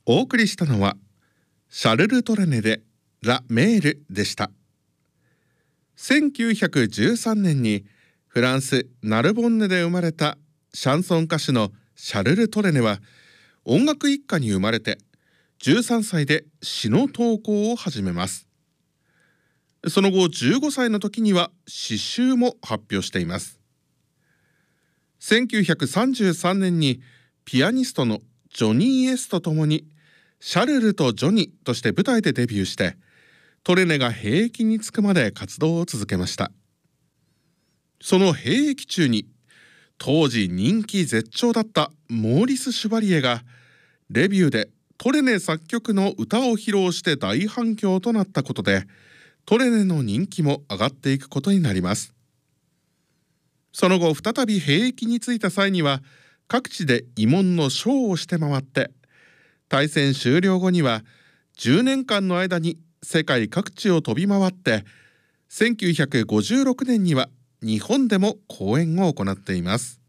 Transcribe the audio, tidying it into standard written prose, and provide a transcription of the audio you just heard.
お送りしたのはシャルル・トレネでラ・メールでした。1913年にフランス・ナルボンネで生まれたシャンソン歌手のシャルル・トレネは音楽一家に生まれて13歳で詩の投稿を始めます。その後15歳の時には詩集も発表しています。1933年にピアニストのジョニー・エスと共にシャルルとジョニーとして舞台でデビューして、トレネが兵役に就くまで活動を続けました。その兵役中に当時人気絶頂だったモーリス・シュバリエがレビューでトレネ作曲の歌を披露して大反響となったことで、トレネの人気も上がっていくことになります。その後再び兵役に就いた際には各地で慰問のショーをして回って、大戦終了後には10年間の間に世界各地を飛び回って、1956年には日本でも公演を行っています。